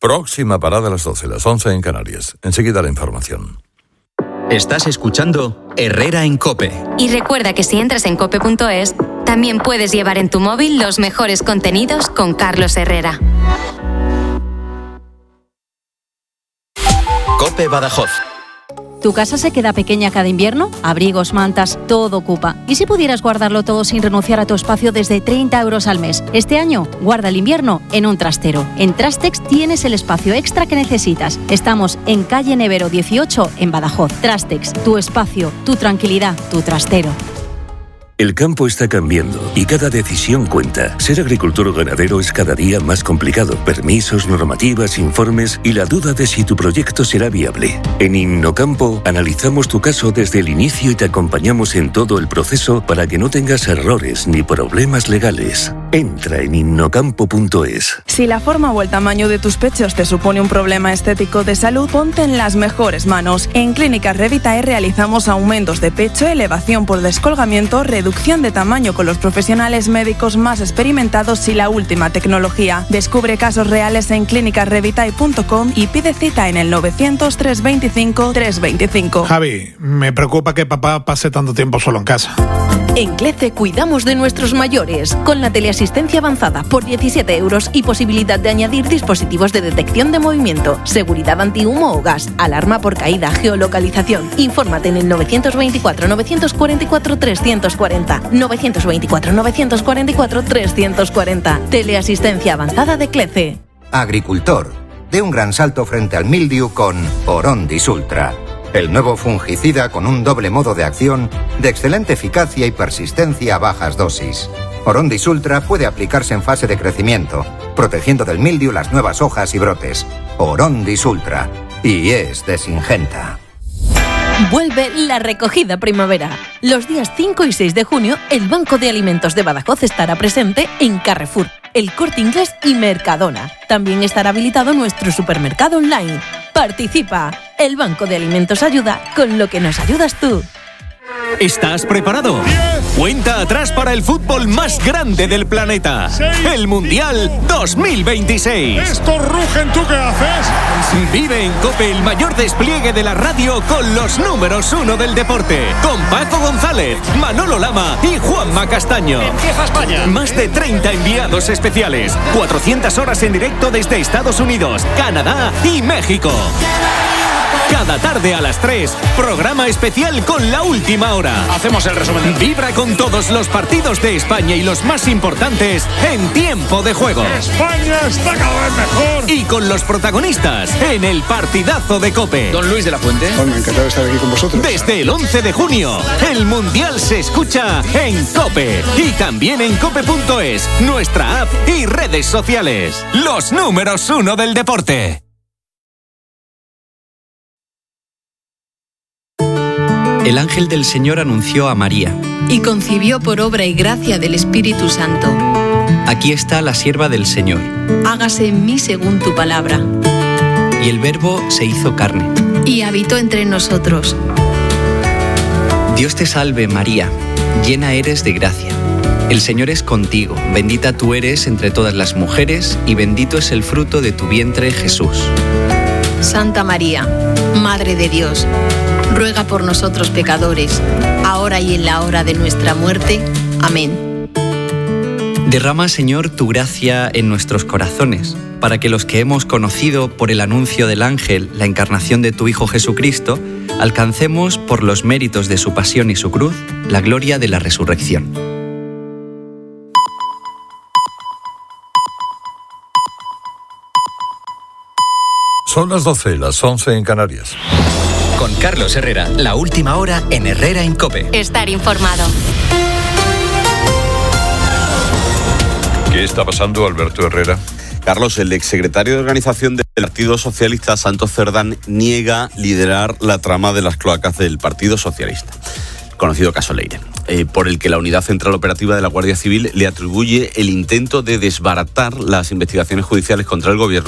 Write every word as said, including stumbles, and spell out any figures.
Próxima parada a las doce, las once en Canarias. Enseguida la información. Estás escuchando Herrera en COPE. Y recuerda que si entras en cope punto es, también puedes llevar en tu móvil los mejores contenidos con Carlos Herrera. COPE Badajoz. ¿Tu casa se queda pequeña cada invierno? Abrigos, mantas, todo ocupa. ¿Y si pudieras guardarlo todo sin renunciar a tu espacio desde treinta euros al mes? Este año, guarda el invierno en un trastero. En Trastex tienes el espacio extra que necesitas. Estamos en calle Nevero dieciocho, en Badajoz. Trastex, tu espacio, tu tranquilidad, tu trastero. El campo está cambiando y cada decisión cuenta. Ser agricultor o ganadero es cada día más complicado. Permisos, normativas, informes y la duda de si tu proyecto será viable. En Innocampo analizamos tu caso desde el inicio y te acompañamos en todo el proceso para que no tengas errores ni problemas legales. Entra en innocampo punto es. Si la forma o el tamaño de tus pechos te supone un problema estético de salud, ponte en las mejores manos. En Clínicas Revitae realizamos aumentos de pecho, elevación por descolgamiento, reducción de tamaño con los profesionales médicos más experimentados y la última tecnología. Descubre casos reales en clínicas revitae punto com y pide cita en el novecientos, trescientos veinticinco, trescientos veinticinco. Javi, me preocupa que papá pase tanto tiempo solo en casa. En CLECE cuidamos de nuestros mayores con la teleasistencia avanzada por diecisiete euros y posibilidad de añadir dispositivos de detección de movimiento, seguridad antihumo o gas, alarma por caída, geolocalización. Infórmate en el novecientos veinticuatro, novecientos cuarenta y cuatro, trescientos cuarenta. novecientos veinticuatro, novecientos cuarenta y cuatro, trescientos cuarenta. Teleasistencia avanzada de CLECE. Agricultor, dé un gran salto frente al mildiu con Orondis Ultra. El nuevo fungicida con un doble modo de acción de excelente eficacia y persistencia a bajas dosis. Orondis Ultra puede aplicarse en fase de crecimiento, protegiendo del mildiu las nuevas hojas y brotes. Orondis Ultra. Y es de Syngenta. Vuelve la recogida primavera. Los días cinco y seis de junio, el Banco de Alimentos de Badajoz estará presente en Carrefour, El Corte Inglés y Mercadona. También estará habilitado nuestro supermercado online. Participa. El Banco de Alimentos ayuda con lo que nos ayudas tú. ¿Estás preparado? Cuenta atrás para el fútbol más grande del planeta. El Mundial dos mil veintiséis. ¡Estos rugen! ¿Tú qué haces? Vive en COPE el mayor despliegue de la radio con los números uno del deporte. Con Paco González, Manolo Lama y Juanma Castaño. ¡Empieza España! Más de treinta enviados especiales. cuatrocientas horas en directo desde Estados Unidos, Canadá y México. Cada tarde a las tres, programa especial con la última hora. Hacemos el resumen. Vibra con todos los partidos de España y los más importantes en tiempo de juego. España está cada vez mejor. Y con los protagonistas en el partidazo de COPE. Don Luis de la Fuente. Bueno, encantado de estar aquí con vosotros. Desde el once de junio, el Mundial se escucha en COPE. Y también en cope punto es, nuestra app y redes sociales. Los números uno del deporte. El ángel del Señor anunció a María. Y concibió por obra y gracia del Espíritu Santo. Aquí está la sierva del Señor. Hágase en mí según tu palabra. Y el Verbo se hizo carne. Y habitó entre nosotros. Dios te salve, María, llena eres de gracia. El Señor es contigo, bendita tú eres entre todas las mujeres, y bendito es el fruto de tu vientre, Jesús. Santa María, Madre de Dios, ruega por nosotros pecadores, ahora y en la hora de nuestra muerte. Amén. Derrama, Señor, tu gracia en nuestros corazones, para que los que hemos conocido por el anuncio del ángel la encarnación de tu Hijo Jesucristo, alcancemos, por los méritos de su pasión y su cruz, la gloria de la resurrección. Son las doce, las once en Canarias. Con Carlos Herrera, la última hora en Herrera en COPE. Estar informado. ¿Qué está pasando, Alberto Herrera? Carlos, el exsecretario de Organización del Partido Socialista, Santos Cerdán, niega liderar la trama de las cloacas del Partido Socialista, conocido caso Leire, eh, por el que la Unidad Central Operativa de la Guardia Civil le atribuye el intento de desbaratar las investigaciones judiciales contra el gobierno